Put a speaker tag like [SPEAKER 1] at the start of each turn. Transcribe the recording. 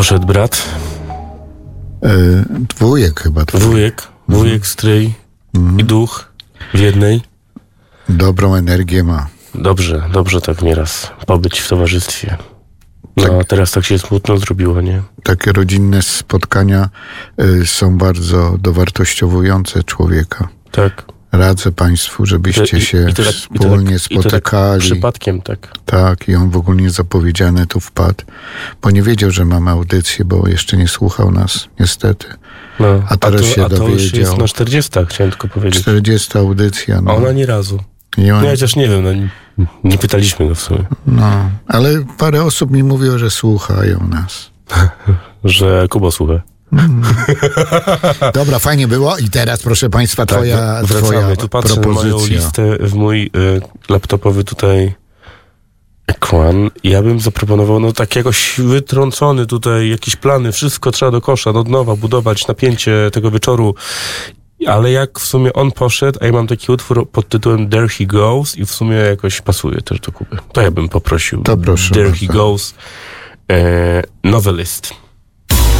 [SPEAKER 1] Poszedł brat.
[SPEAKER 2] Wujek chyba.
[SPEAKER 1] Wujek, stryj i duch w jednej.
[SPEAKER 2] Dobrą energię ma.
[SPEAKER 1] Dobrze tak nieraz pobyć w towarzystwie. No,
[SPEAKER 2] Tak.
[SPEAKER 1] a teraz tak się smutno zrobiło, nie?
[SPEAKER 2] Takie rodzinne spotkania są bardzo dowartościowujące człowieka.
[SPEAKER 1] Tak.
[SPEAKER 2] Radzę państwu, żebyście się wspólnie spotykali.
[SPEAKER 1] Przypadkiem, tak.
[SPEAKER 2] Tak, i on w ogóle niezapowiedziany tu wpadł, bo nie wiedział, że mamy audycję, bo jeszcze nie słuchał nas, niestety.
[SPEAKER 1] No,
[SPEAKER 2] A teraz się
[SPEAKER 1] to
[SPEAKER 2] dowiedział.
[SPEAKER 1] już jest na 40, chciałem tylko powiedzieć.
[SPEAKER 2] 40 audycja. No.
[SPEAKER 1] A ona nie razu.
[SPEAKER 2] I on,
[SPEAKER 1] No chociaż nie wiem, nie pytaliśmy go w sumie.
[SPEAKER 2] no, ale parę osób mi mówiło, że słuchają nas.
[SPEAKER 1] Że Kuba słucha.
[SPEAKER 2] Dobra, fajnie było i teraz, proszę państwa, twoja
[SPEAKER 1] Tu patrzę na moją
[SPEAKER 2] propozycja.
[SPEAKER 1] listę, w mój laptopowy tutaj ekran. Ja bym zaproponował, tak jakoś wytrącony tutaj, jakieś plany, wszystko trzeba do kosza, od nowa budować napięcie tego wieczoru. Ale jak w sumie on poszedł, a ja mam taki utwór pod tytułem There He Goes i w sumie jakoś pasuje też do Kuby. To ja bym poprosił.
[SPEAKER 2] To proszę
[SPEAKER 1] There
[SPEAKER 2] bardzo.
[SPEAKER 1] He Goes, Novelist.